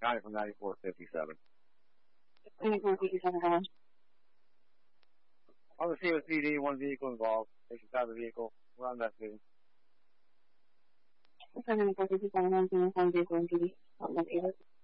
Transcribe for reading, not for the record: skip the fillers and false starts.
Connie from 9457. 9457, how much? On the scene with PD, one vehicle involved. They should stop the vehicle. We're on that scene. 9457, one vehicle in PD. Not located.